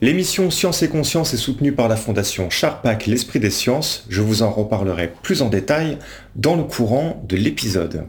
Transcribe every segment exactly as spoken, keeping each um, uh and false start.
L'émission Science et Conscience est soutenue par la Fondation Charpak L'Esprit des Sciences. Je vous en reparlerai plus en détail dans le courant de l'épisode.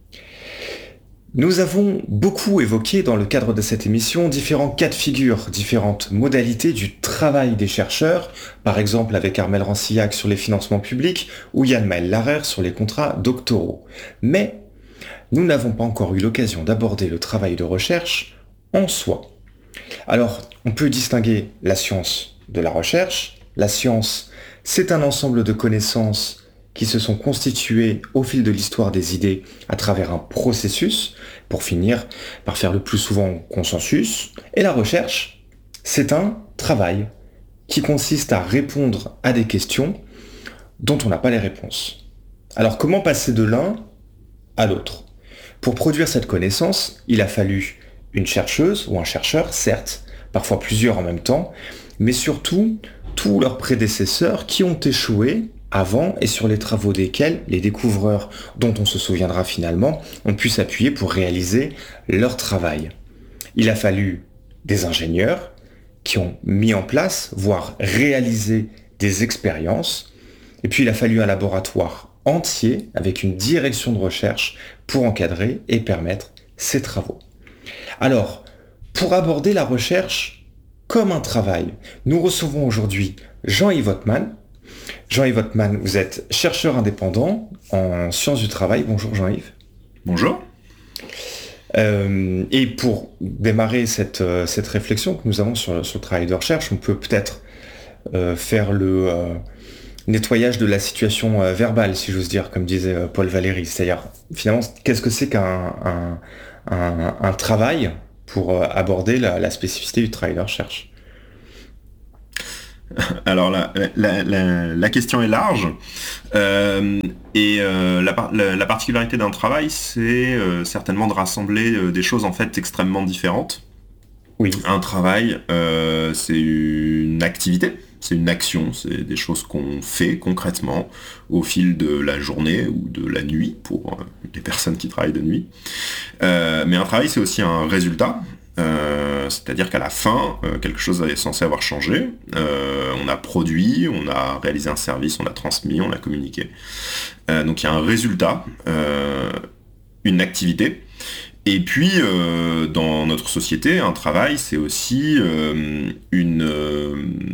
Nous avons beaucoup évoqué dans le cadre de cette émission différents cas de figure, différentes modalités du travail des chercheurs, par exemple avec Armelle Rancillac sur les financements publics ou Yann Maël Larère sur les contrats doctoraux. Mais nous n'avons pas encore eu l'occasion d'aborder le travail de recherche en soi. Alors, on peut distinguer la science de la recherche. La science, c'est un ensemble de connaissances qui se sont constituées au fil de l'histoire des idées à travers un processus, pour finir par faire le plus souvent consensus. Et la recherche, c'est un travail qui consiste à répondre à des questions dont on n'a pas les réponses. Alors, comment passer de l'un à l'autre ? Pour produire cette connaissance, il a fallu une chercheuse ou un chercheur, certes, parfois plusieurs en même temps, mais surtout tous leurs prédécesseurs qui ont échoué avant et sur les travaux desquels les découvreurs, dont on se souviendra finalement, ont pu s'appuyer pour réaliser leur travail. Il a fallu des ingénieurs qui ont mis en place, voire réalisé des expériences, et puis il a fallu un laboratoire entier avec une direction de recherche pour encadrer et permettre ces travaux. Alors, pour aborder la recherche comme un travail, nous recevons aujourd'hui Jean-Yves Ottman. Jean-Yves Ottman, vous êtes chercheur indépendant en sciences du travail. Bonjour Jean-Yves. Bonjour. Euh, et pour démarrer cette, euh, cette réflexion que nous avons sur, sur le travail de recherche, on peut peut-être euh, faire le euh, nettoyage de la situation euh, verbale, si j'ose dire, comme disait euh, Paul Valéry. C'est-à-dire, finalement, qu'est-ce que c'est qu'un un, un, un travail pour euh, aborder la, la spécificité du travail de recherche ? Alors la, la, la, la question est large euh, et euh, la, la, la particularité d'un travail, c'est euh, certainement de rassembler euh, des choses en fait extrêmement différentes. Oui. Un travail, euh, c'est une activité, c'est une action, c'est des choses qu'on fait concrètement au fil de la journée ou de la nuit pour euh, les personnes qui travaillent de nuit. Euh, mais un travail, c'est aussi un résultat. Euh, c'est-à-dire qu'à la fin, euh, quelque chose est censé avoir changé. Euh, on a produit, on a réalisé un service, on l'a transmis, on l'a communiqué. Euh, donc il y a un résultat, euh, une activité. Et puis, euh, dans notre société, un travail, c'est aussi euh, une, euh,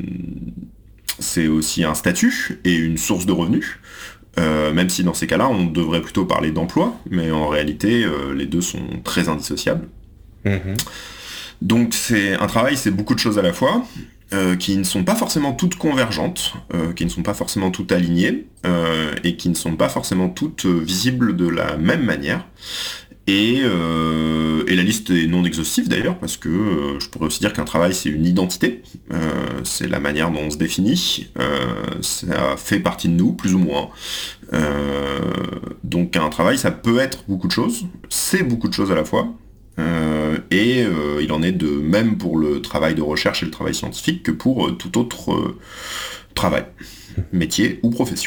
c'est aussi un statut et une source de revenus. Euh, même si dans ces cas-là, on devrait plutôt parler d'emploi, mais en réalité, euh, les deux sont très indissociables. Mmh. Donc c'est un travail, c'est beaucoup de choses à la fois, euh, qui ne sont pas forcément toutes convergentes, euh, qui ne sont pas forcément toutes alignées, euh, et qui ne sont pas forcément toutes visibles de la même manière. Et, euh, et la liste est non exhaustive d'ailleurs, parce que euh, je pourrais aussi dire qu'un travail c'est une identité, euh, c'est la manière dont on se définit, euh, ça fait partie de nous, plus ou moins. Euh, donc un travail ça peut être beaucoup de choses, c'est beaucoup de choses à la fois. Euh, et euh, il en est de même pour le travail de recherche et le travail scientifique que pour euh, tout autre euh, travail, métier ou profession.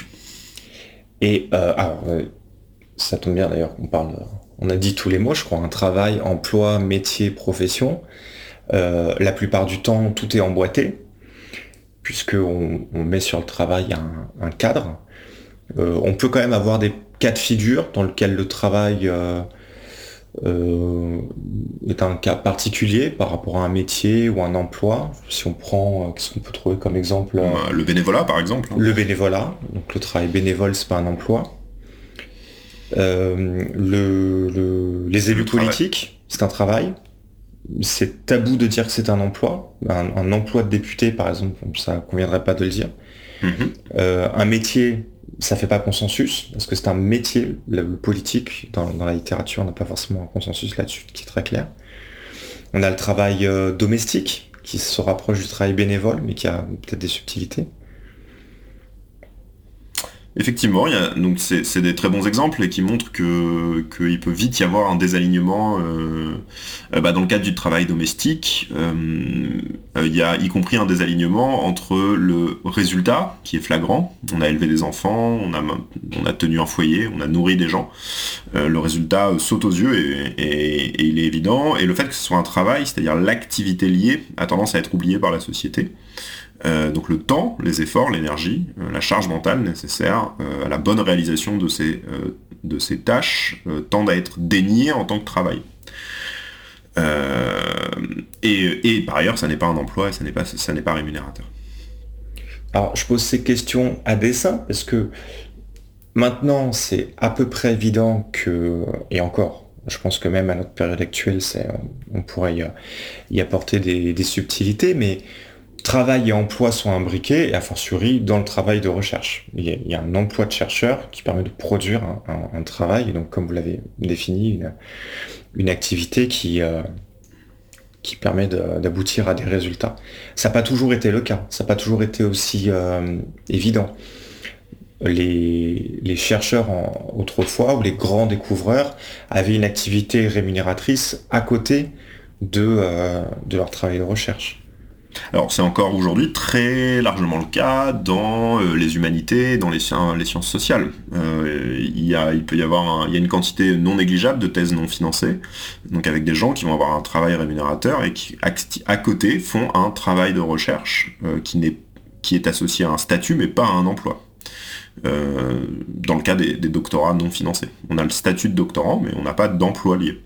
Et euh, alors, euh, ça tombe bien d'ailleurs qu'on parle, on a dit tous les mots, je crois, un travail, emploi, métier, profession. Euh, la plupart du temps, tout est emboîté, puisqu'on on met sur le travail un, un cadre. Euh, on peut quand même avoir des cas de figure dans lesquels le travail euh, Euh, est un cas particulier par rapport à un métier ou un emploi. Si on prend, euh, qu'est-ce qu'on peut trouver comme exemple euh, Le bénévolat par exemple. Le bénévolat, donc le travail bénévole c'est pas un emploi. Euh, le, le, les élus politiques, c'est un travail. C'est tabou de dire que c'est un emploi. Un, un emploi de député par exemple, ça conviendrait pas de le dire. Mmh. Euh, un métier, ça fait pas consensus, parce que c'est un métier, le, le politique, dans, dans la littérature, on n'a pas forcément un consensus là-dessus qui est très clair. On a le travail euh, domestique, qui se rapproche du travail bénévole, mais qui a peut-être des subtilités. Effectivement, il y a, donc c'est, c'est des très bons exemples et qui montrent que qu'il peut vite y avoir un désalignement euh, euh, bah, dans le cadre du travail domestique. Euh, euh, il y a y compris un désalignement entre le résultat qui est flagrant. On a élevé des enfants, on a on a tenu un foyer, on a nourri des gens. Euh, le résultat euh, saute aux yeux et, et, et il est évident. Et le fait que ce soit un travail, c'est-à-dire l'activité liée, a tendance à être oubliée par la société. Euh, donc le temps, les efforts, l'énergie, euh, la charge mentale nécessaire euh, à la bonne réalisation de ces, euh, de ces tâches euh, tendent à être déniées en tant que travail. Euh, et, et par ailleurs, ça n'est pas un emploi et ça n'est pas, ça n'est pas rémunérateur. Alors, je pose ces questions à dessein parce que maintenant, c'est à peu près évident que, et encore, je pense que même à notre période actuelle, c'est, on pourrait y, y apporter des, des subtilités, mais travail et emploi sont imbriqués, et a fortiori dans le travail de recherche. Il y a, il y a un emploi de chercheur qui permet de produire un, un, un travail, et donc comme vous l'avez défini, une, une activité qui, euh, qui permet de, d'aboutir à des résultats. Ça n'a pas toujours été le cas, ça n'a pas toujours été aussi euh, évident. Les, les chercheurs en, autrefois, ou les grands découvreurs, avaient une activité rémunératrice à côté de, euh, de leur travail de recherche. Alors c'est encore aujourd'hui très largement le cas dans euh, les humanités, dans les, les sciences sociales. Euh, il, y a, il peut y avoir un, il y a une quantité non négligeable de thèses non financées, donc avec des gens qui vont avoir un travail rémunérateur et qui à côté font un travail de recherche euh, qui, n'est, qui est associé à un statut mais pas à un emploi. Euh, dans le cas des, des doctorats non financés. On a le statut de doctorant mais on n'a pas d'emploi lié.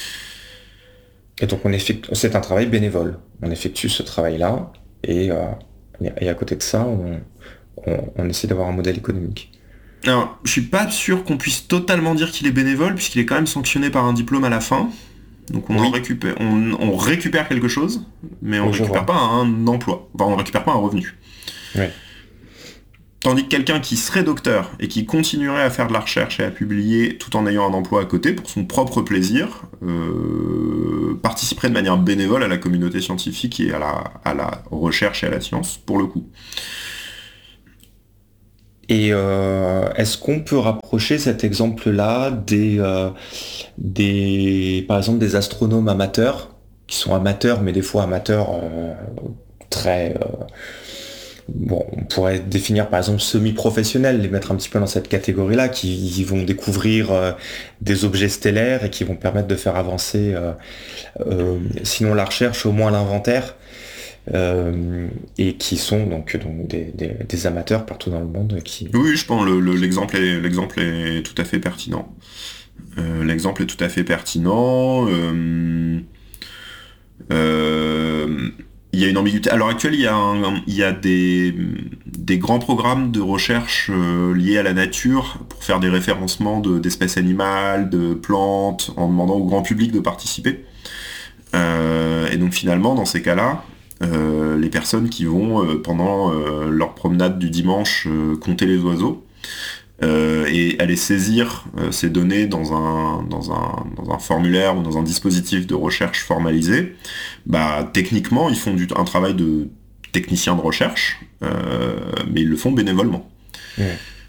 Et donc on effectue, c'est un travail bénévole. On effectue ce travail-là et, euh, et à côté de ça, on, on, on essaie d'avoir un modèle économique. Alors, je suis pas sûr qu'on puisse totalement dire qu'il est bénévole puisqu'il est quand même sanctionné par un diplôme à la fin. Donc on, oui. en récupère, on, on récupère quelque chose, mais on ne oui, récupère pas un emploi. Enfin, on ne récupère pas un revenu. Oui. Tandis que quelqu'un qui serait docteur et qui continuerait à faire de la recherche et à publier tout en ayant un emploi à côté pour son propre plaisir, euh, participerait de manière bénévole à la communauté scientifique et à la, à la recherche et à la science, pour le coup. Et euh, est-ce qu'on peut rapprocher cet exemple-là des, euh, des, par exemple, des astronomes amateurs, qui sont amateurs, mais des fois amateurs euh, très... Euh, Bon, on pourrait définir par exemple semi-professionnels, les mettre un petit peu dans cette catégorie-là, qui vont découvrir euh, des objets stellaires et qui vont permettre de faire avancer, euh, euh, sinon la recherche, au moins l'inventaire, euh, et qui sont donc, donc des, des, des amateurs partout dans le monde. Qui... Oui, je pense que le, le, l'exemple, est, l'exemple est tout à fait pertinent. Euh, l'exemple est tout à fait pertinent. Euh, euh, Il y a une ambiguïté. À l'heure actuelle, il y a, un, il y a des, des grands programmes de recherche euh, liés à la nature pour faire des référencements de, d'espèces animales, de plantes, en demandant au grand public de participer. Euh, et donc finalement, dans ces cas-là, euh, les personnes qui vont, euh, pendant euh, leur promenade du dimanche, euh, compter les oiseaux, Euh, et aller saisir euh, ces données dans un, dans, un, dans un formulaire ou dans un dispositif de recherche formalisé, bah, techniquement, ils font du, un travail de technicien de recherche, euh, mais ils le font bénévolement. Mmh.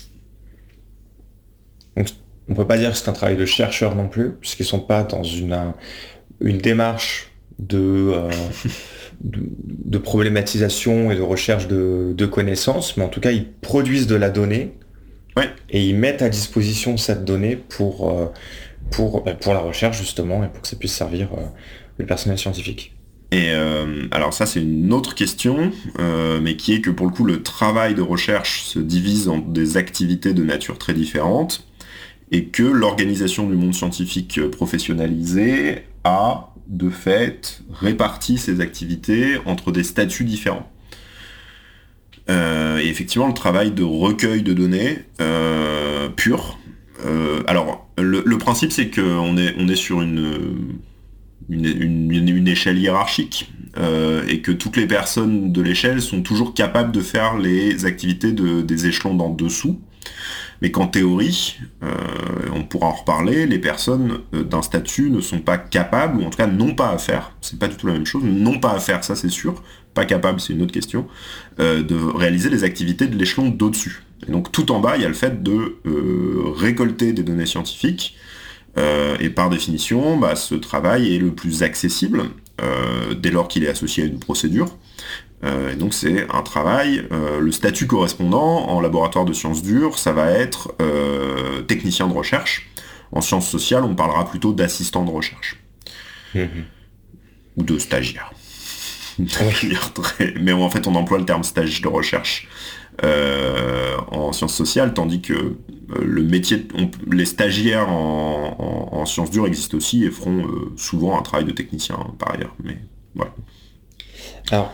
Donc, on ne peut pas dire que c'est un travail de chercheur non plus, puisqu'ils ne sont pas dans une, une démarche de... Euh... De, de problématisation et de recherche de, de connaissances, mais en tout cas, ils produisent de la donnée. Ouais. Et ils mettent à disposition cette donnée pour, euh, pour, pour la recherche, justement, et pour que ça puisse servir euh, le personnel scientifique. Et euh, alors ça, c'est une autre question, euh, mais qui est que pour le coup, le travail de recherche se divise en des activités de nature très différentes, et que l'organisation du monde scientifique professionnalisé a, de fait, réparti ces activités entre des statuts différents. Euh, et effectivement, le travail de recueil de données euh, pur. Euh, alors, le, le principe, c'est qu'on est, on est sur une, une, une, une échelle hiérarchique euh, et que toutes les personnes de l'échelle sont toujours capables de faire les activités de, des échelons d'en dessous. Mais qu'en théorie, euh, on pourra en reparler, les personnes d'un statut ne sont pas capables, ou en tout cas n'ont pas à faire, c'est pas du tout la même chose, n'ont pas à faire, ça c'est sûr, pas capable, c'est une autre question, euh, de réaliser les activités de l'échelon d'au-dessus. Et donc tout en bas, il y a le fait de euh, récolter des données scientifiques, euh, et par définition, bah, ce travail est le plus accessible euh, dès lors qu'il est associé à une procédure. Euh, et donc c'est un travail, euh, le statut correspondant en laboratoire de sciences dures, ça va être euh, technicien de recherche. En sciences sociales, on parlera plutôt d'assistant de recherche. Mmh. Ou de stagiaire. Oui. Mais en fait, on emploie le terme stage de recherche euh, en sciences sociales, tandis que euh, le métier, on, les stagiaires en, en, en sciences dures existent aussi et feront euh, souvent un travail de technicien hein, par ailleurs. Mais voilà. Alors,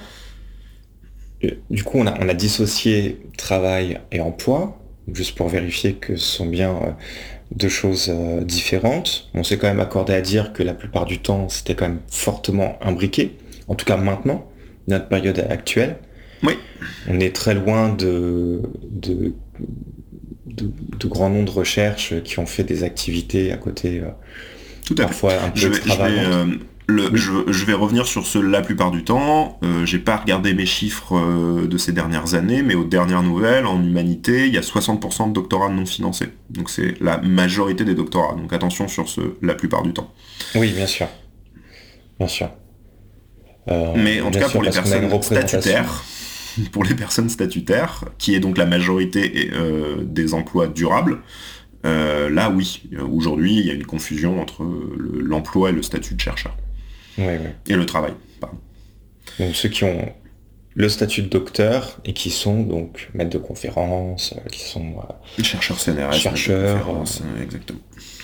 du coup, on a, on a dissocié travail et emploi, juste pour vérifier que ce sont bien euh, deux choses euh, différentes. On s'est quand même accordé à dire que la plupart du temps, c'était quand même fortement imbriqué, en tout cas maintenant, notre période actuelle. Oui. On est très loin de, de, de, de grands noms de recherches qui ont fait des activités à côté, euh, tout à parfois fait. un peu je vais, extravagantes. Je vais, euh... Le, oui. je, je vais revenir sur ce la plupart du temps. Euh, j'ai pas regardé mes chiffres euh, de ces dernières années, mais aux dernières nouvelles, en humanité, il y a soixante pour cent de doctorats non financés. Donc c'est la majorité des doctorats. Donc attention sur ce la plupart du temps. Oui, bien sûr. Bien sûr. Euh, mais en tout cas, sûr, pour les personnes statutaires, pour les personnes statutaires, qui est donc la majorité euh, des emplois durables, euh, là oui, aujourd'hui, il y a une confusion entre le, l'emploi et le statut de chercheur. Oui, oui. Et le travail, pardon. Donc ceux qui ont le statut de docteur et qui sont donc maîtres de conférences, qui sont euh, chercheurs C N R S, chercheurs, euh, exactement.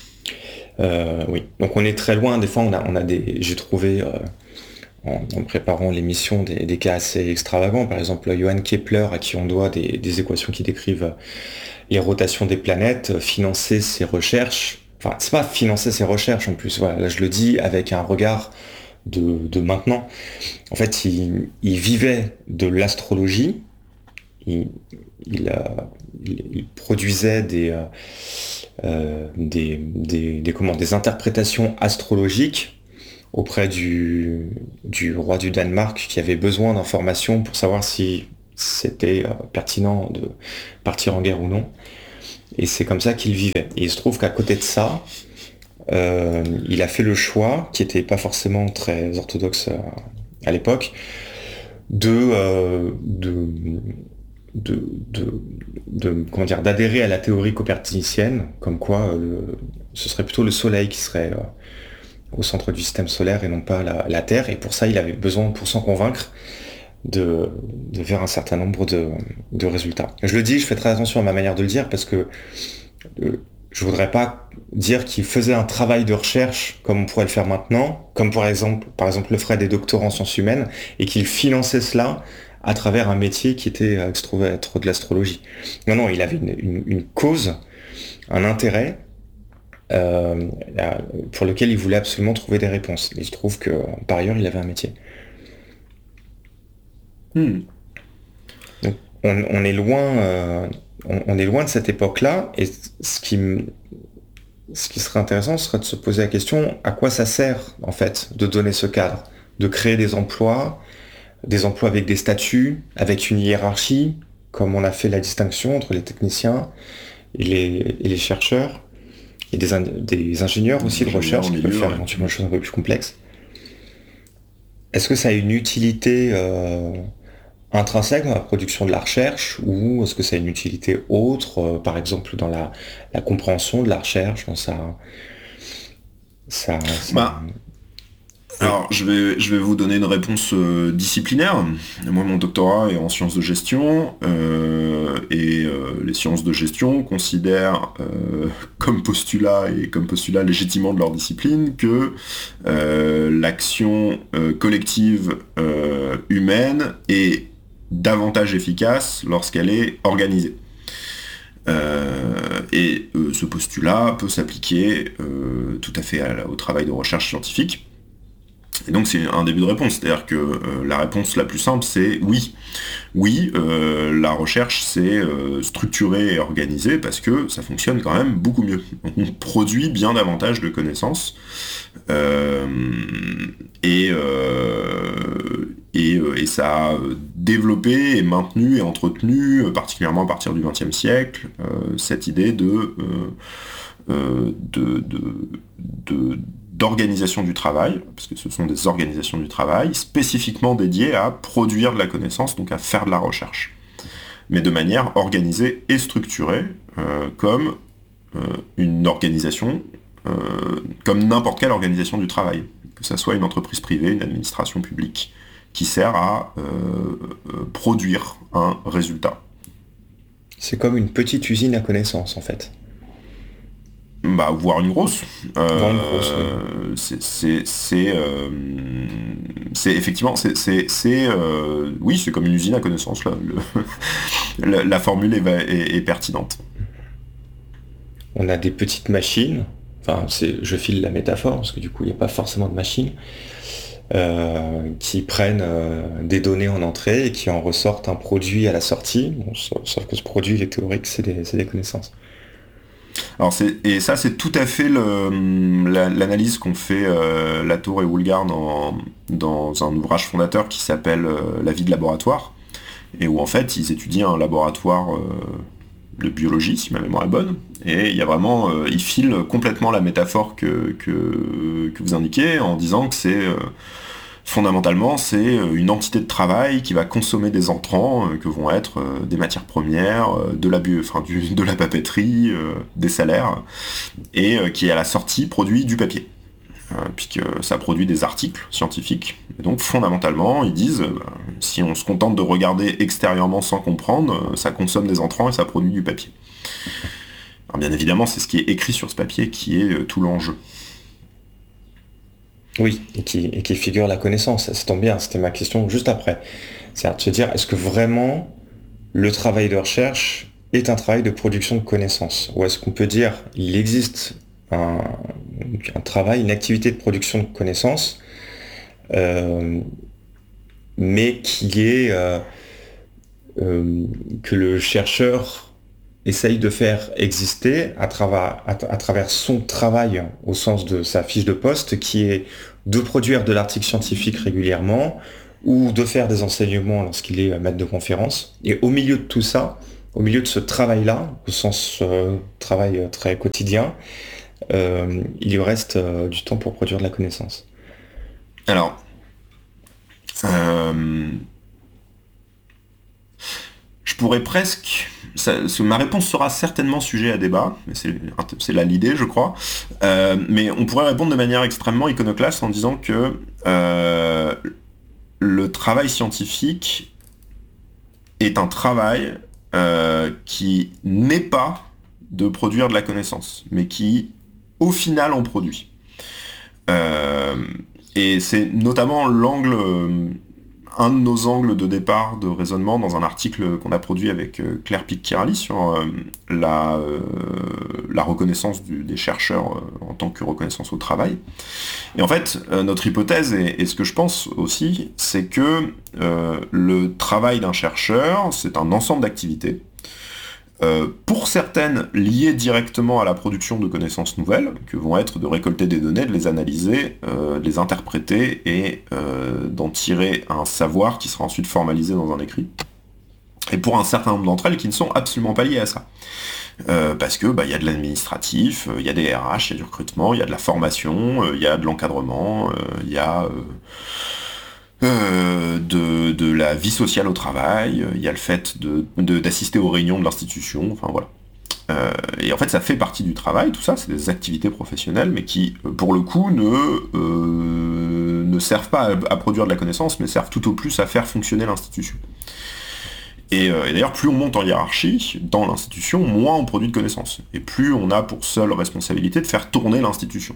Euh, oui. Donc on est très loin. Des fois, on a, on a des. J'ai trouvé euh, en, en préparant l'émission des, des cas assez extravagants. Par exemple, Johann Kepler, à qui on doit des, des équations qui décrivent les rotations des planètes, financer ses recherches. Enfin, c'est pas financer ses recherches en plus. Voilà, là je le dis avec un regard de, de maintenant. En fait, il, il vivait de l'astrologie. Il, il, euh, il, il produisait des, euh, euh, des, des, des, comment, des interprétations astrologiques auprès du, du roi du Danemark qui avait besoin d'informations pour savoir si c'était euh, pertinent de partir en guerre ou non. Et c'est comme ça qu'il vivait. Et il se trouve qu'à côté de ça, euh, il a fait le choix, qui n'était pas forcément très orthodoxe à, à l'époque, de, euh, de, de, de, de comment dire, d'adhérer à la théorie copernicienne, comme quoi euh, le, ce serait plutôt le Soleil qui serait euh, au centre du système solaire et non pas la, la Terre. Et pour ça, il avait besoin, pour s'en convaincre, de, de faire un certain nombre de, de résultats. Je le dis, je fais très attention à ma manière de le dire parce que euh, je voudrais pas dire qu'il faisait un travail de recherche comme on pourrait le faire maintenant, comme par exemple, par exemple le ferait des doctorants en sciences humaines, et qu'il finançait cela à travers un métier qui était, euh, qui se trouvait être de l'astrologie. Non, non, il avait une, une, une cause, un intérêt, euh, pour lequel il voulait absolument trouver des réponses. Et il se trouve que, par ailleurs, il avait un métier. Hmm. Donc, on, on est loin, euh, on, on est loin de cette époque-là, et ce qui, ce qui serait intéressant serait de se poser la question à quoi ça sert en fait de donner ce cadre, de créer des emplois, des emplois avec des statuts, avec une hiérarchie, comme on a fait la distinction entre les techniciens et les, et les chercheurs, et des, in, des ingénieurs aussi de recherche qui peuvent faire éventuellement des choses un peu plus complexes. Est-ce que ça a une utilité euh, intrinsèque dans la production de la recherche ou est-ce que ça a une utilité autre, euh, par exemple dans la, la compréhension de la recherche, dans sa... sa, sa... Bah, alors, je vais, je vais vous donner une réponse euh, disciplinaire. Moi, mon doctorat est en sciences de gestion euh, et euh, les sciences de gestion considèrent euh, comme postulat et comme postulat légitimement de leur discipline que euh, l'action euh, collective euh, humaine est davantage efficace lorsqu'elle est organisée. Euh, et euh, ce postulat peut s'appliquer euh, tout à fait à la, au travail de recherche scientifique. Et donc c'est un début de réponse, c'est-à-dire que euh, la réponse la plus simple c'est oui. Oui, euh, la recherche c'est euh, structuré et organisé parce que ça fonctionne quand même beaucoup mieux. On produit bien davantage de connaissances euh, et, euh, et, euh, et ça a développé et maintenu et entretenu, euh, particulièrement à partir du vingtième siècle, euh, cette idée de, euh, euh, de, de, de, d'organisation du travail, parce que ce sont des organisations du travail spécifiquement dédiées à produire de la connaissance, donc à faire de la recherche, mais de manière organisée et structurée, euh, comme euh, une organisation, euh, comme n'importe quelle organisation du travail, que ça soit une entreprise privée, une administration publique, qui sert à euh, euh, produire un résultat. C'est comme une petite usine à connaissances, en fait. Bah, voire une grosse. Euh, Voire une grosse, oui. c'est, c'est, c'est, euh, c'est effectivement, c'est, c'est, c'est euh, oui, c'est comme une usine à connaissances. Là. Le, la, la formule est, est, est pertinente. On a des petites machines, enfin, c'est, je file la métaphore, parce que du coup, il n'y a pas forcément de machine, euh, qui prennent euh, des données en entrée et qui en ressortent un produit à la sortie. Bon, sauf, sauf que ce produit, il est théorique, c'est des, c'est des connaissances. Alors c'est, et ça, c'est tout à fait le, la, l'analyse qu'ont fait euh, Latour et Woolgar dans, dans un ouvrage fondateur qui s'appelle euh, La vie de laboratoire, et où en fait, ils étudient un laboratoire euh, de biologie, si ma mémoire est bonne, et il y a vraiment, euh, ils filent complètement la métaphore que, que, que vous indiquez, en disant que c'est, euh, fondamentalement, c'est une entité de travail qui va consommer des entrants, euh, que vont être euh, des matières premières, euh, de la bio, enfin, du, de la papeterie, euh, des salaires, et euh, qui à la sortie produit du papier. Euh, puisque ça produit des articles scientifiques. Et donc fondamentalement, ils disent, euh, si on se contente de regarder extérieurement sans comprendre, euh, ça consomme des entrants et ça produit du papier. Alors bien évidemment, c'est ce qui est écrit sur ce papier qui est euh, tout l'enjeu. Oui, et qui, et qui figure la connaissance. Ça tombe bien, c'était ma question juste après. C'est-à-dire de se dire, est-ce que vraiment le travail de recherche est un travail de production de connaissances? Ou est-ce qu'on peut dire, il existe un, un travail, une activité de production de connaissances, euh, mais qui est euh, euh, que le chercheur essaye de faire exister à travers, à, à travers son travail au sens de sa fiche de poste, qui est de produire de l'article scientifique régulièrement ou de faire des enseignements lorsqu'il est maître de conférence. Et au milieu de tout ça, au milieu de ce travail-là, au sens euh, travail très quotidien, euh, il lui reste euh, du temps pour produire de la connaissance. Alors, euh, je pourrais presque... Ça, ce, ma réponse sera certainement sujet à débat, c'est, c'est là l'idée, je crois. Euh, mais on pourrait répondre de manière extrêmement iconoclaste en disant que euh, le travail scientifique est un travail euh, qui n'est pas de produire de la connaissance, mais qui, au final, en produit. Euh, et c'est notamment l'angle... un de nos angles de départ de raisonnement dans un article qu'on a produit avec Claire Pic-Kirali sur euh, la, euh, la reconnaissance du, des chercheurs euh, en tant que reconnaissance au travail. Et en fait, euh, notre hypothèse, et, et ce que je pense aussi, c'est que euh, le travail d'un chercheur, c'est un ensemble d'activités, Euh, pour certaines liées directement à la production de connaissances nouvelles, que vont être de récolter des données, de les analyser, euh, de les interpréter et euh, d'en tirer un savoir qui sera ensuite formalisé dans un écrit. Et pour un certain nombre d'entre elles qui ne sont absolument pas liées à ça. Euh, parce que bah, y a de l'administratif, il euh, y a des R H, il y a du recrutement, il y a de la formation, il euh, y a de l'encadrement, il euh, y a... Euh, Euh, de, de la vie sociale au travail, il y a le fait de, de, d'assister aux réunions de l'institution, enfin voilà. Euh, et en fait, ça fait partie du travail, tout ça, c'est des activités professionnelles, mais qui, pour le coup, ne, euh, ne servent pas à, à produire de la connaissance, mais servent tout au plus à faire fonctionner l'institution. Et, euh, et d'ailleurs, plus on monte en hiérarchie dans l'institution, moins on produit de connaissances. Et plus on a pour seule responsabilité de faire tourner l'institution.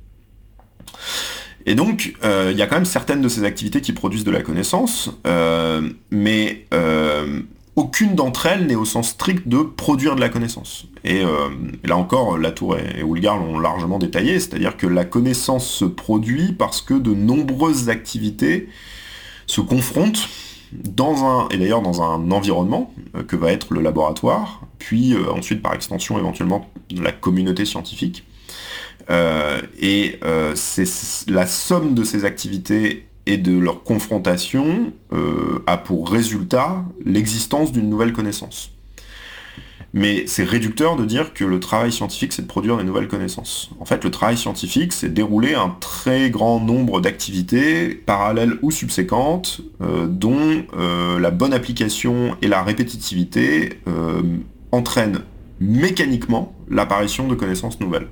Et donc, il euh, y a quand même certaines de ces activités qui produisent de la connaissance, euh, mais euh, aucune d'entre elles n'est au sens strict de produire de la connaissance. Et, euh, et là encore, Latour et, et Woolgar l'ont largement détaillé, c'est-à-dire que la connaissance se produit parce que de nombreuses activités se confrontent dans un, et d'ailleurs dans un environnement euh, que va être le laboratoire, puis euh, ensuite par extension éventuellement la communauté scientifique. Euh, et euh, c'est la somme de ces activités et de leur confrontation euh, a pour résultat l'existence d'une nouvelle connaissance. Mais c'est réducteur de dire que le travail scientifique, c'est de produire des nouvelles connaissances. En fait, le travail scientifique, c'est dérouler un très grand nombre d'activités, parallèles ou subséquentes, euh, dont euh, la bonne application et la répétitivité euh, entraînent mécaniquement l'apparition de connaissances nouvelles.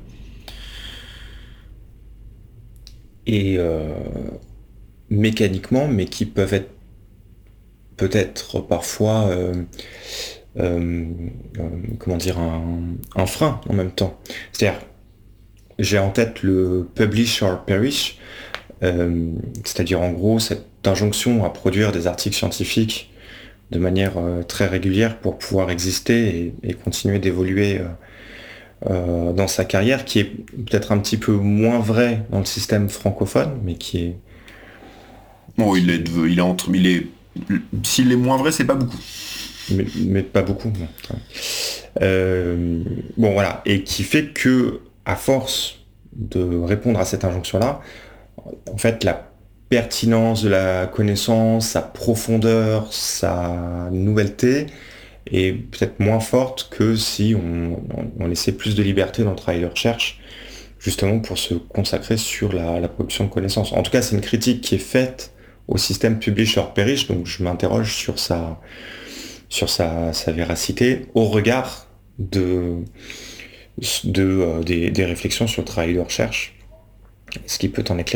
Et euh, mécaniquement, mais qui peuvent être peut-être parfois... Euh, Euh, euh, comment dire, un, un frein en même temps. C'est-à-dire, j'ai en tête le publish or perish, euh, c'est-à-dire en gros cette injonction à produire des articles scientifiques de manière euh, très régulière pour pouvoir exister et, et continuer d'évoluer euh, euh, dans sa carrière, qui est peut-être un petit peu moins vrai dans le système francophone, mais qui est... Bon, il est, il est entre... Il est, s'il est moins vrai, c'est pas beaucoup. Mais, mais pas beaucoup. Non. Euh, bon voilà, et qui fait que, à force de répondre à cette injonction-là, en fait, la pertinence de la connaissance, sa profondeur, sa nouvelleté est peut-être moins forte que si on, on laissait plus de liberté dans le travail de recherche, justement pour se consacrer sur la, la production de connaissances. En tout cas, c'est une critique qui est faite au système publish or perish, donc je m'interroge sur sa sur sa, sa véracité au regard de, de, euh, des, des réflexions sur le travail de recherche. Est-ce qu'il peut t'en éclairer ?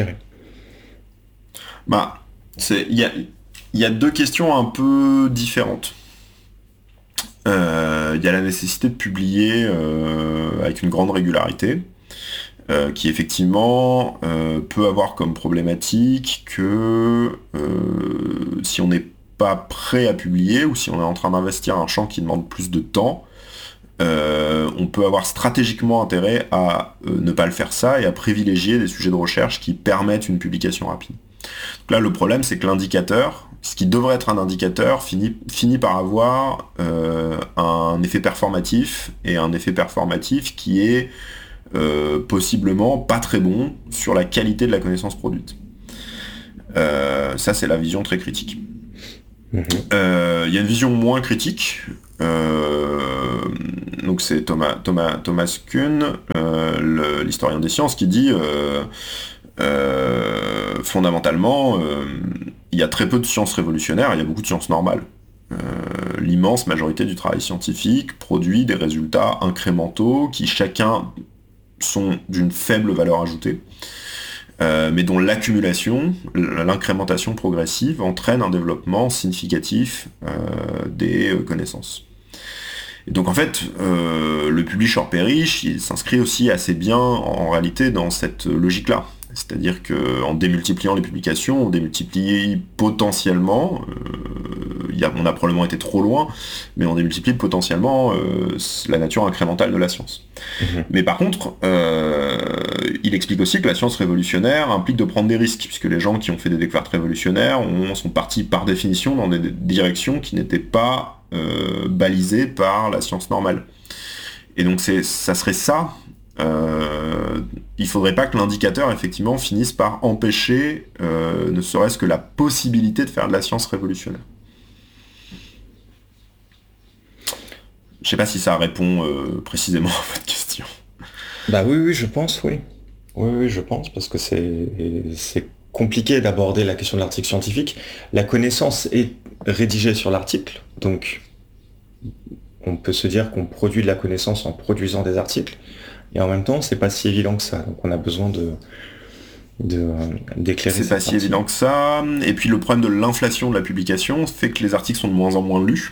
Bah, il y a, y a deux questions un peu différentes. Il euh, y a la nécessité de publier euh, avec une grande régularité, euh, qui effectivement euh, peut avoir comme problématique que euh, si on n'est pas prêt à publier, ou si on est en train d'investir un champ qui demande plus de temps, euh, on peut avoir stratégiquement intérêt à euh, ne pas le faire ça et à privilégier des sujets de recherche qui permettent une publication rapide. Donc là, le problème, c'est que l'indicateur, ce qui devrait être un indicateur, finit, finit par avoir euh, un effet performatif, et un effet performatif qui est euh, possiblement pas très bon sur la qualité de la connaissance produite. Euh, ça, c'est la vision très critique. Il mmh. euh, y a une vision moins critique, euh, donc c'est Thomas, Thomas, Thomas Kuhn, euh, l'historien des sciences, qui dit euh, euh, fondamentalement, il euh, y a très peu de sciences révolutionnaires, il y a beaucoup de sciences normales. Euh, l'immense majorité du travail scientifique produit des résultats incrémentaux qui chacun sont d'une faible valeur ajoutée. Euh, mais dont l'accumulation, l'incrémentation progressive entraîne un développement significatif euh, des euh, connaissances. Et donc en fait, euh, le publish or perish, il s'inscrit aussi assez bien en réalité dans cette logique-là. C'est-à-dire qu'en démultipliant les publications, on démultiplie potentiellement, euh, y a, on a probablement été trop loin, mais on démultiplie potentiellement euh, la nature incrémentale de la science. Mmh. Mais par contre, euh, il explique aussi que la science révolutionnaire implique de prendre des risques, puisque les gens qui ont fait des découvertes révolutionnaires ont, sont partis par définition dans des directions qui n'étaient pas euh, balisées par la science normale. Et donc c'est, ça serait ça. Euh, il faudrait pas que l'indicateur effectivement finisse par empêcher euh, ne serait-ce que la possibilité de faire de la science révolutionnaire. Je sais pas si ça répond euh, précisément à votre question. Bah oui, oui, je pense, oui. Oui, oui, je pense, parce que c'est, c'est compliqué d'aborder la question de l'article scientifique. La connaissance est rédigée sur l'article, donc on peut se dire qu'on produit de la connaissance en produisant des articles. Et en même temps, c'est pas si évident que ça. Donc on a besoin de, de d'éclairer. C'est pas si évident que ça. Et puis le problème de l'inflation de la publication fait que les articles sont de moins en moins lus.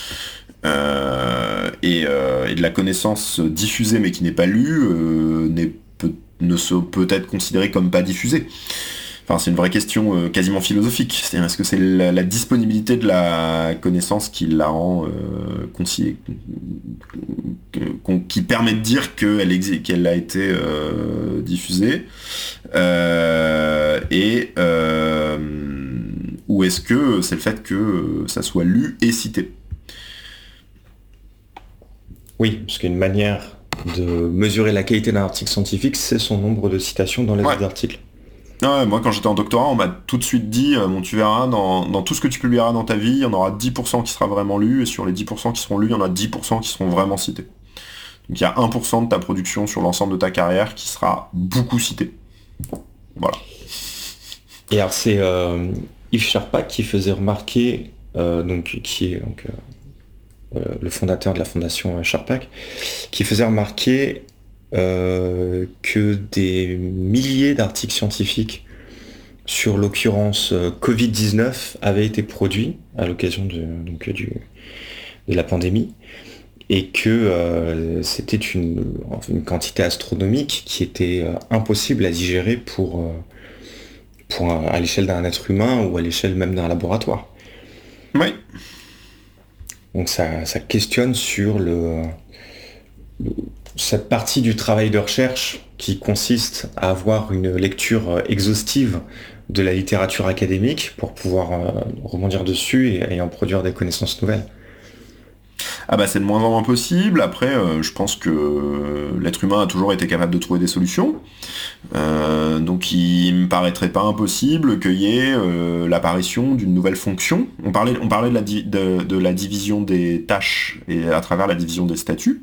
Euh, et, euh, et de la connaissance diffusée mais qui n'est pas lue euh, n'est peut, ne se peut être considérée comme pas diffusée. Enfin, c'est une vraie question euh, quasiment philosophique. C'est-à-dire, est-ce que c'est la, la disponibilité de la connaissance qui la rend euh, concis, qui permet de dire qu'elle, exi- qu'elle a été euh, diffusée euh, et euh, ou est-ce que c'est le fait que ça soit lu et cité? Oui, parce qu'une manière de mesurer la qualité d'un article scientifique, c'est son nombre de citations dans les ouais. autres articles. Ouais, moi, quand j'étais en doctorat, on m'a tout de suite dit, euh, bon, tu verras, dans, dans tout ce que tu publieras dans ta vie, il y en aura dix pour cent qui sera vraiment lu, et sur les dix pour cent qui seront lus, il y en a dix pour cent qui seront vraiment cités. Donc il y a un pour cent de ta production sur l'ensemble de ta carrière qui sera beaucoup citée. Voilà. Et alors c'est euh, Yves Charpak qui faisait remarquer, euh, donc, qui est donc, euh, le fondateur de la fondation Charpak, qui faisait remarquer euh, que des milliers d'articles scientifiques sur l'occurrence euh, covid dix-neuf avaient été produits à l'occasion de, donc, du, de la pandémie, et que euh, c'était une, une quantité astronomique qui était euh, impossible à digérer pour, euh, pour un- à l'échelle d'un être humain ou à l'échelle même d'un laboratoire. Oui. Donc ça, ça questionne sur le, le- cette partie du travail de recherche qui consiste à avoir une lecture euh, exhaustive de la littérature académique pour pouvoir euh, rebondir dessus et, et en produire des connaissances nouvelles. Ah bah c'est de moins en moins possible. Après, euh, je pense que euh, l'être humain a toujours été capable de trouver des solutions. Euh, donc il me paraîtrait pas impossible qu'il y ait euh, l'apparition d'une nouvelle fonction. On parlait, on parlait de, la di- de- de la division des tâches et à travers la division des statuts.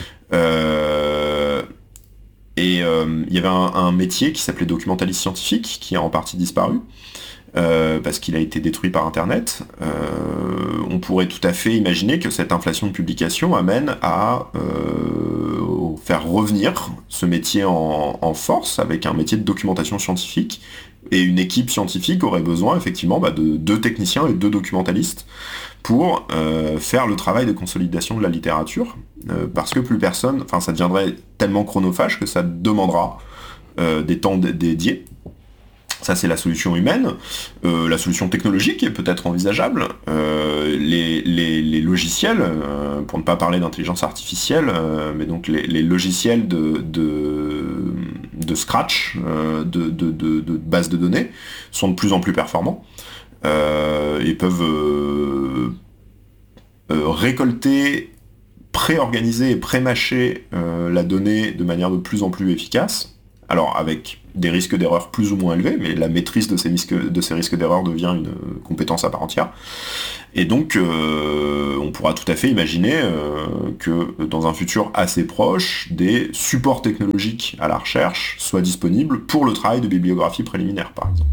Euh, et euh, il y avait un, un métier qui s'appelait documentaliste scientifique, qui a en partie disparu. Euh, parce qu'il a été détruit par Internet. Euh, on pourrait tout à fait imaginer que cette inflation de publication amène à euh, faire revenir ce métier en, en force avec un métier de documentation scientifique. Et une équipe scientifique aurait besoin effectivement bah, de deux techniciens et deux documentalistes pour euh, faire le travail de consolidation de la littérature, euh, parce que plus personne, enfin ça deviendrait tellement chronophage que ça demandera euh, des temps d- dédiés. Ça, c'est la solution humaine. Euh, la solution technologique est peut-être envisageable. Euh, les, les- les logiciels, euh, pour ne pas parler d'intelligence artificielle, euh, mais donc les, les logiciels de, de, de Scratch, euh, de, de, de, de base de données, sont de plus en plus performants euh, et peuvent euh, euh, récolter, pré-organiser et pré-mâcher euh, la donnée de manière de plus en plus efficace. Alors avec des risques d'erreur plus ou moins élevés, mais la maîtrise de ces risques, de ces risques d'erreur devient une compétence à part entière. Et donc euh, on pourra tout à fait imaginer euh, que dans un futur assez proche, des supports technologiques à la recherche soient disponibles pour le travail de bibliographie préliminaire, par exemple.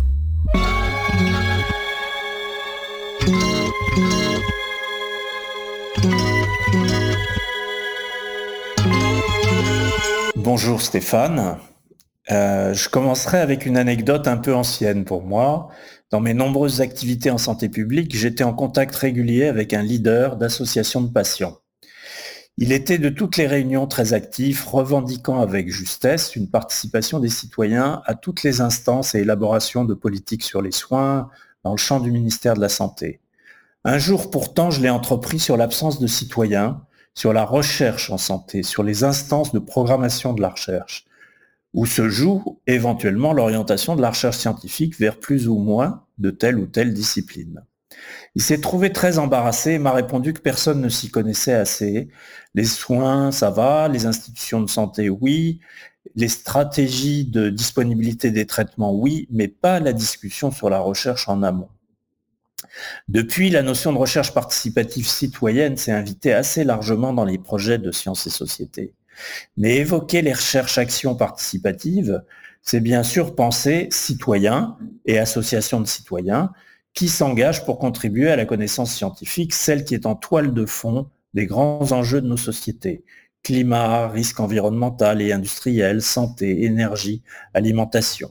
Bonjour Stéphane. Euh, je commencerai avec une anecdote un peu ancienne pour moi. Dans mes nombreuses activités en santé publique, j'étais en contact régulier avec un leader d'association de patients. Il était de toutes les réunions très actif, revendiquant avec justesse une participation des citoyens à toutes les instances et élaborations de politiques sur les soins dans le champ du ministère de la Santé. Un jour pourtant, je l'ai entrepris sur l'absence de citoyens, sur la recherche en santé, sur les instances de programmation de la recherche, où se joue éventuellement l'orientation de la recherche scientifique vers plus ou moins de telle ou telle discipline. Il s'est trouvé très embarrassé et m'a répondu que personne ne s'y connaissait assez. Les soins, ça va, les institutions de santé, oui, les stratégies de disponibilité des traitements, oui, mais pas la discussion sur la recherche en amont. Depuis, la notion de recherche participative citoyenne s'est invitée assez largement dans les projets de sciences et société. Mais évoquer les recherches-actions participatives, c'est bien sûr penser citoyens et associations de citoyens qui s'engagent pour contribuer à la connaissance scientifique, celle qui est en toile de fond des grands enjeux de nos sociétés. Climat, risque environnemental et industriel, santé, énergie, alimentation.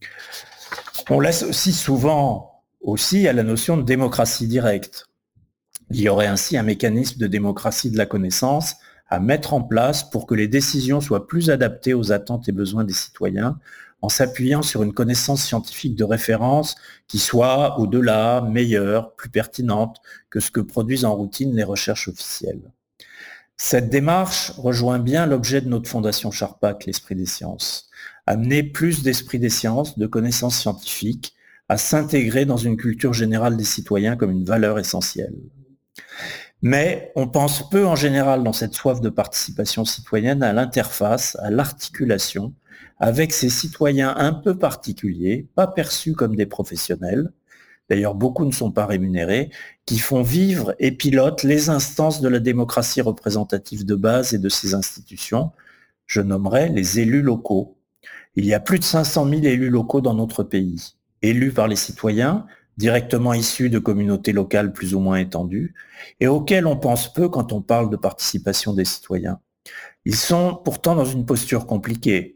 On l'associe souvent aussi à la notion de démocratie directe. Il y aurait ainsi un mécanisme de démocratie de la connaissance à mettre en place pour que les décisions soient plus adaptées aux attentes et besoins des citoyens, en s'appuyant sur une connaissance scientifique de référence qui soit au-delà, meilleure, plus pertinente que ce que produisent en routine les recherches officielles. Cette démarche rejoint bien l'objet de notre fondation Charpak, l'Esprit des sciences. Amener plus d'esprit des sciences, de connaissances scientifiques, à s'intégrer dans une culture générale des citoyens comme une valeur essentielle. Mais on pense peu en général dans cette soif de participation citoyenne à l'interface, à l'articulation avec ces citoyens un peu particuliers, pas perçus comme des professionnels, d'ailleurs beaucoup ne sont pas rémunérés, qui font vivre et pilotent les instances de la démocratie représentative de base et de ses institutions. Je nommerai les élus locaux. Il y a plus de cinq cent mille élus locaux dans notre pays, élus par les citoyens, directement issus de communautés locales plus ou moins étendues, et auxquels on pense peu quand on parle de participation des citoyens. Ils sont pourtant dans une posture compliquée.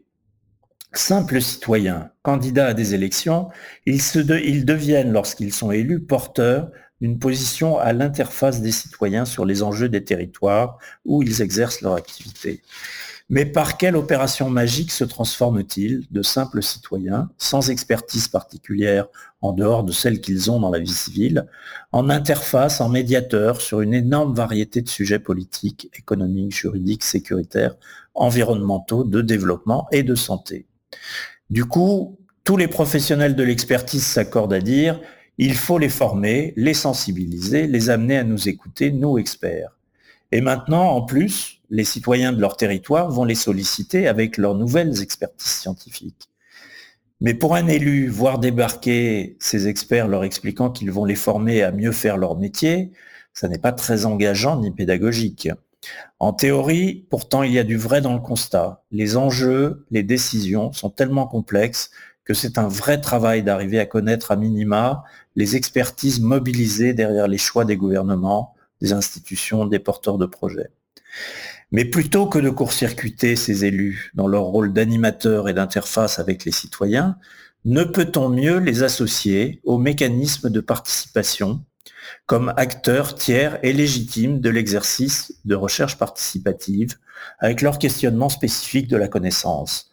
Simples citoyens, candidats à des élections, ils, se de, ils deviennent, lorsqu'ils sont élus, porteurs d'une position à l'interface des citoyens sur les enjeux des territoires où ils exercent leur activité. Mais par quelle opération magique se transforment-ils de simples citoyens, sans expertise particulière en dehors de celle qu'ils ont dans la vie civile, en interface, en médiateurs sur une énorme variété de sujets politiques, économiques, juridiques, sécuritaires, environnementaux, de développement et de santé? Du coup, tous les professionnels de l'expertise s'accordent à dire il faut les former, les sensibiliser, les amener à nous écouter, nous experts. Et maintenant, en plus, les citoyens de leur territoire vont les solliciter avec leurs nouvelles expertises scientifiques. Mais pour un élu, voir débarquer ces experts leur expliquant qu'ils vont les former à mieux faire leur métier, ça n'est pas très engageant ni pédagogique. En théorie, pourtant, il y a du vrai dans le constat. Les enjeux, les décisions sont tellement complexes que c'est un vrai travail d'arriver à connaître à minima les expertises mobilisées derrière les choix des gouvernements, des institutions, des porteurs de projets. Mais plutôt que de court-circuiter ces élus dans leur rôle d'animateur et d'interface avec les citoyens, ne peut-on mieux les associer aux mécanismes de participation comme acteurs tiers et légitimes de l'exercice de recherche participative avec leur questionnement spécifique de la connaissance?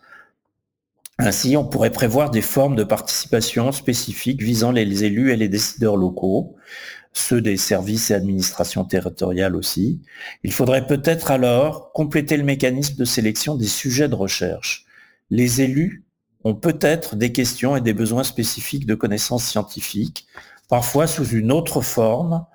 Ainsi, on pourrait prévoir des formes de participation spécifiques visant les élus et les décideurs locaux, ceux des services et administrations territoriales aussi. Il faudrait peut-être alors compléter le mécanisme de sélection des sujets de recherche. Les élus ont peut-être des questions et des besoins spécifiques de connaissances scientifiques, parfois sous une autre forme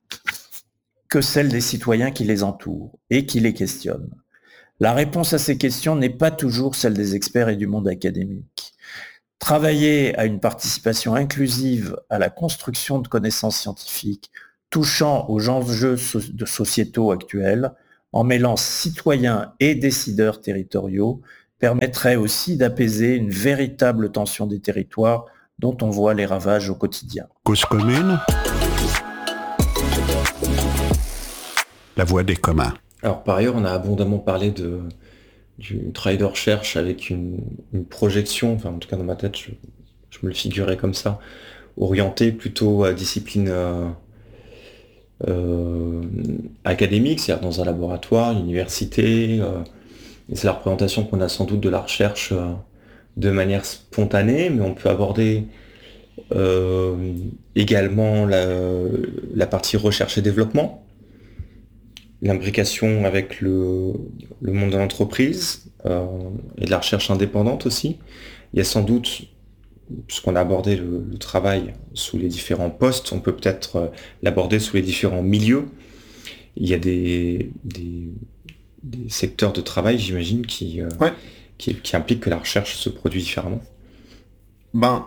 que celle des citoyens qui les entourent et qui les questionnent. La réponse à ces questions n'est pas toujours celle des experts et du monde académique. Travailler à une participation inclusive à la construction de connaissances scientifiques touchant aux enjeux de sociétaux actuels, en mêlant citoyens et décideurs territoriaux, permettrait aussi d'apaiser une véritable tension des territoires dont on voit les ravages au quotidien. Cause commune, la voix des communs. Alors par ailleurs, on a abondamment parlé de, du travail de recherche avec une, une projection, enfin en tout cas dans ma tête, je, je me le figurais comme ça, orienté plutôt à discipline euh, euh, académique, c'est-à-dire dans un laboratoire, une université, euh, et c'est la représentation qu'on a sans doute de la recherche euh, de manière spontanée, mais on peut aborder euh, également la, la partie recherche et développement, l'imbrication avec le, le monde de l'entreprise euh, et de la recherche indépendante aussi. Il y a sans doute, puisqu'on a abordé le, le travail sous les différents postes, on peut peut-être euh, l'aborder sous les différents milieux. Il y a des, des, des secteurs de travail, j'imagine, qui, euh, ouais. qui, qui impliquent que la recherche se produit différemment. Ben,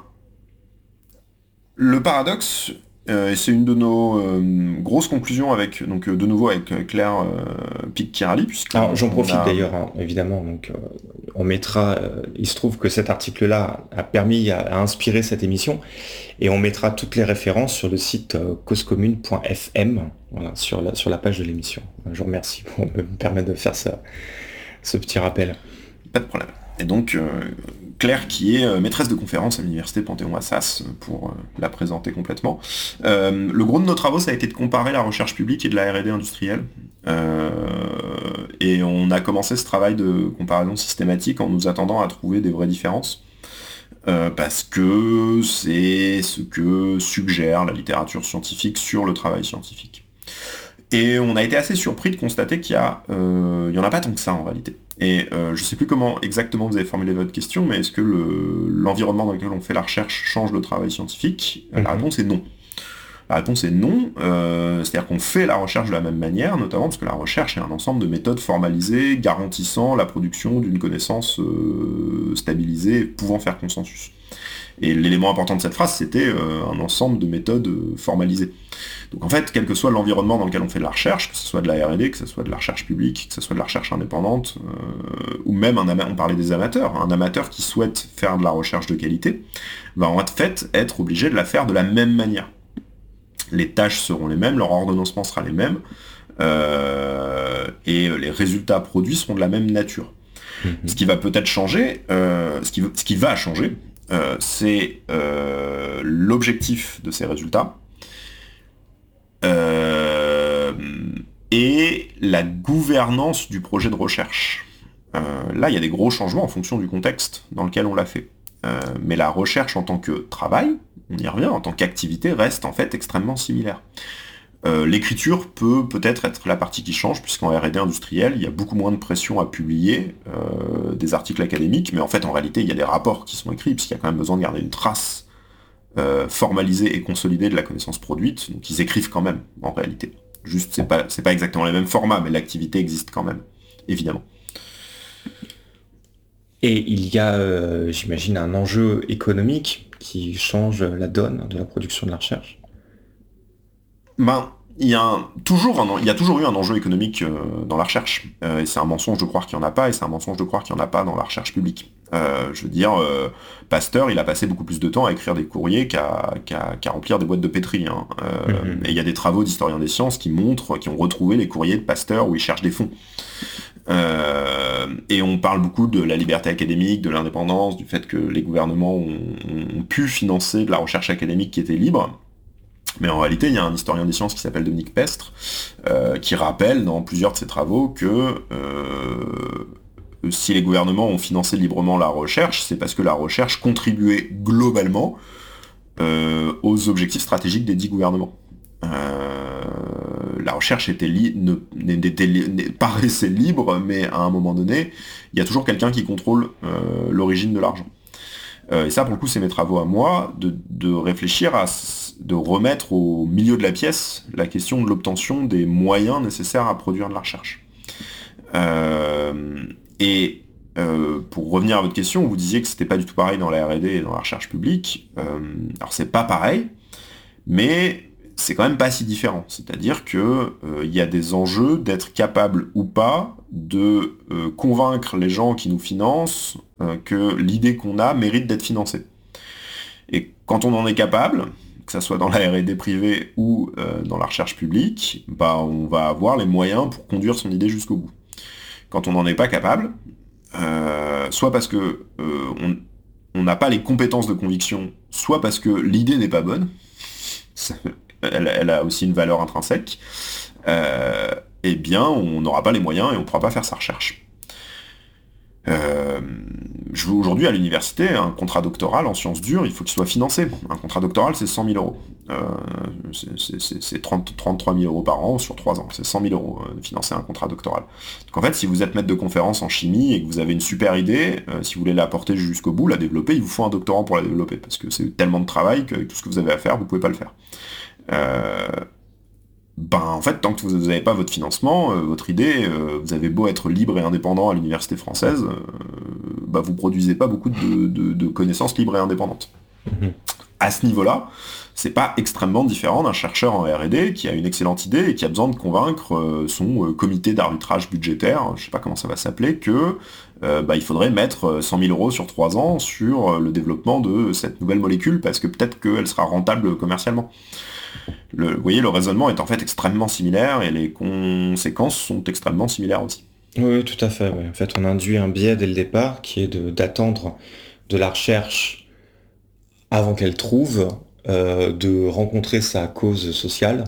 le paradoxe, Euh, et c'est une de nos euh, grosses conclusions avec, donc euh, de nouveau avec euh, Claire euh, Pic-Kirali. Alors j'en profite a... d'ailleurs, hein, évidemment, donc euh, on mettra, euh, il se trouve que cet article-là a permis, à, à inspirer cette émission, et on mettra toutes les références sur le site euh, cause commune point f m, voilà, sur, la, sur la page de l'émission. Je vous remercie pour me permettre de faire ça, ce petit rappel. Pas de problème. Et donc, euh, Claire, qui est euh, maîtresse de conférence à l'université Panthéon-Assas, pour euh, la présenter complètement. Euh, le gros de nos travaux, ça a été de comparer la recherche publique et de la R et D industrielle. Euh, et on a commencé ce travail de comparaison systématique en nous attendant à trouver des vraies différences. Euh, parce que c'est ce que suggère la littérature scientifique sur le travail scientifique. Et on a été assez surpris de constater qu'il y a, euh, il y en a pas tant que ça en réalité. Et euh, je sais plus comment exactement vous avez formulé votre question, mais est-ce que le, l'environnement dans lequel on fait la recherche change le travail scientifique ? Mm-hmm. La réponse est non. La réponse est non, euh, c'est-à-dire qu'on fait la recherche de la même manière, notamment parce que la recherche est un ensemble de méthodes formalisées garantissant la production d'une connaissance euh, stabilisée, pouvant faire consensus. Et l'élément important de cette phrase, c'était euh, un ensemble de méthodes euh, formalisées. Donc en fait, quel que soit l'environnement dans lequel on fait de la recherche, que ce soit de la R et D, que ce soit de la recherche publique, que ce soit de la recherche indépendante, euh, ou même, un ama- on parlait des amateurs, un amateur qui souhaite faire de la recherche de qualité, va en fait être obligé de la faire de la même manière. Les tâches seront les mêmes, leur ordonnancement sera les mêmes, euh, et les résultats produits seront de la même nature. Mmh. Ce qui va peut-être changer, euh, ce, qui, ce qui va changer, euh, c'est euh, l'objectif de ces résultats, euh, et la gouvernance du projet de recherche. Euh, là, il y a des gros changements en fonction du contexte dans lequel on l'a fait. Euh, mais la recherche en tant que travail, on y revient, en tant qu'activité, reste en fait extrêmement similaire. Euh, l'écriture peut peut-être être la partie qui change, puisqu'en R et D industriel, il y a beaucoup moins de pression à publier euh, des articles académiques, mais en fait, en réalité, il y a des rapports qui sont écrits, puisqu'il y a quand même besoin de garder une trace euh, formalisée et consolidée de la connaissance produite, donc ils écrivent quand même, en réalité. Juste, c'est pas, c'est pas exactement les mêmes formats, mais l'activité existe quand même, évidemment. Et il y a, euh, j'imagine, un enjeu économique qui change la donne de la production de la recherche. Ben, il y a, un, toujours un, il y a toujours eu un enjeu économique euh, dans la recherche. Euh, et c'est un mensonge de croire qu'il n'y en a pas, et c'est un mensonge de croire qu'il n'y en a pas dans la recherche publique. Euh, je veux dire, euh, Pasteur, il a passé beaucoup plus de temps à écrire des courriers qu'à, qu'à, qu'à remplir des boîtes de pétri. Hein. Euh, mm-hmm. Et il y a des travaux d'historiens des sciences qui montrent, qui ont retrouvé les courriers de Pasteur où il cherche des fonds. Euh, et on parle beaucoup de la liberté académique, de l'indépendance, du fait que les gouvernements ont, ont pu financer de la recherche académique qui était libre. Mais en réalité, il y a un historien des sciences qui s'appelle Dominique Pestre, euh, qui rappelle dans plusieurs de ses travaux que euh, si les gouvernements ont financé librement la recherche, c'est parce que la recherche contribuait globalement euh, aux objectifs stratégiques des dix gouvernements. Euh, la recherche était li- ne, n'était li- ne, paraissait libre, mais à un moment donné, il y a toujours quelqu'un qui contrôle euh, l'origine de l'argent. Euh, et ça, pour le coup, c'est mes travaux à moi, de, de réfléchir à, de remettre au milieu de la pièce la question de l'obtention des moyens nécessaires à produire de la recherche. Euh, et euh, pour revenir à votre question, vous disiez que c'était pas du tout pareil dans la R et D et dans la recherche publique. Euh, alors c'est pas pareil, mais c'est quand même pas si différent. C'est-à-dire que euh, y a des enjeux d'être capable ou pas de euh, convaincre les gens qui nous financent euh, que l'idée qu'on a mérite d'être financée. Et quand on en est capable, que ça soit dans la R et D privée ou euh, dans la recherche publique, bah on va avoir les moyens pour conduire son idée jusqu'au bout. Quand on n'en est pas capable, euh, soit parce que euh, on on n'a pas les compétences de conviction, soit parce que l'idée n'est pas bonne, elle, elle a aussi une valeur intrinsèque, euh, eh bien on n'aura pas les moyens et on ne pourra pas faire sa recherche. Euh, je veux aujourd'hui à l'université, un contrat doctoral en sciences dures, il faut qu'il soit financé. Un contrat doctoral, c'est cent mille euros. Euh, c'est, c'est, c'est trente, trente-trois mille euros par an sur trois ans. C'est cent mille euros de financer un contrat doctoral. Donc en fait, si vous êtes maître de conférence en chimie et que vous avez une super idée, euh, si vous voulez la porter jusqu'au bout, la développer, il vous faut un doctorant pour la développer. Parce que c'est tellement de travail que tout ce que vous avez à faire, vous pouvez pas le faire. Euh, Ben, en fait, tant que vous n'avez pas votre financement, euh, votre idée, euh, vous avez beau être libre et indépendant à l'université française, euh, bah, vous produisez pas beaucoup de, de, de connaissances libres et indépendantes. Mmh. À ce niveau-là, c'est pas extrêmement différent d'un chercheur en R et D qui a une excellente idée et qui a besoin de convaincre euh, son euh, comité d'arbitrage budgétaire, je sais pas comment ça va s'appeler, que euh, bah, il faudrait mettre cent mille euros sur trois ans sur le développement de cette nouvelle molécule parce que peut-être qu'elle sera rentable commercialement. Le, vous voyez, le raisonnement est en fait extrêmement similaire et les conséquences sont extrêmement similaires aussi. Oui, tout à fait. Oui. En fait, on induit un biais dès le départ qui est de, d'attendre de la recherche avant qu'elle trouve, euh, de rencontrer sa cause sociale.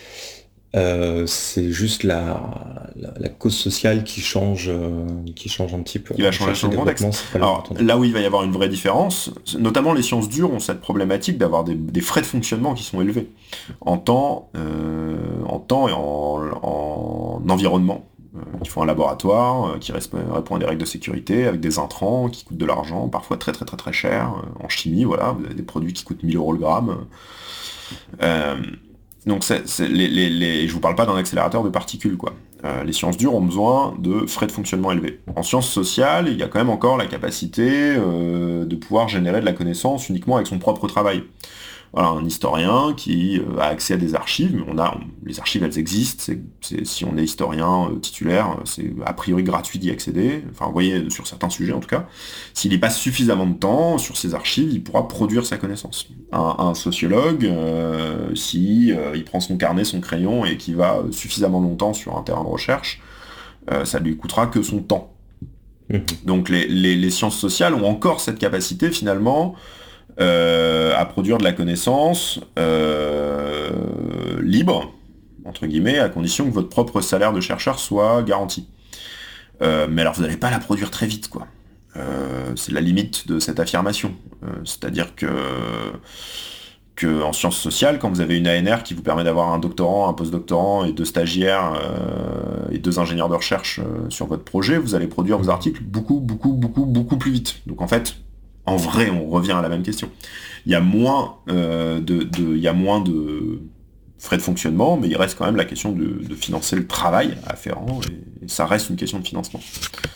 Euh, c'est juste la, la, la cause sociale qui change, euh, qui change un petit peu. Qui va changer son contexte. Alors, là où il va y avoir une vraie différence, notamment les sciences dures ont cette problématique d'avoir des, des frais de fonctionnement qui sont élevés en temps, euh, en temps et en, en environnement. Euh, il faut un laboratoire euh, qui répond à des règles de sécurité avec des intrants qui coûtent de l'argent, parfois très très très très cher. Euh, en chimie, voilà, vous avez des produits qui coûtent mille euros le gramme. Euh, Donc c'est, c'est les, les, les, je vous parle pas d'un accélérateur de particules, quoi. Euh, les sciences dures ont besoin de frais de fonctionnement élevés. En sciences sociales, il y a quand même encore la capacité euh, de pouvoir générer de la connaissance uniquement avec son propre travail. Voilà, un historien qui euh, a accès à des archives, mais on a, on, les archives elles existent, c'est, c'est, si on est historien euh, titulaire, c'est a priori gratuit d'y accéder, enfin vous voyez, sur certains sujets en tout cas, s'il y passe suffisamment de temps sur ces archives, il pourra produire sa connaissance. Un, un sociologue, euh, si euh, il prend son carnet, son crayon, et qu'il va suffisamment longtemps sur un terrain de recherche, euh, ça lui coûtera que son temps. Mmh. Donc les, les, les sciences sociales ont encore cette capacité finalement Euh, à produire de la connaissance euh, libre, entre guillemets, à condition que votre propre salaire de chercheur soit garanti. Euh, mais alors vous n'allez pas la produire très vite, quoi. Euh, c'est la limite de cette affirmation. Euh, c'est-à-dire que, que en sciences sociales, quand vous avez une A N R qui vous permet d'avoir un doctorant, un postdoctorant et deux stagiaires euh, et deux ingénieurs de recherche euh, sur votre projet, vous allez produire vos articles beaucoup, beaucoup, beaucoup, beaucoup plus vite. Donc en fait, en vrai, on revient à la même question. Il y a moins euh, de, de, il y a moins de frais de fonctionnement, mais il reste quand même la question de, de financer le travail afférent, et, et ça reste une question de financement.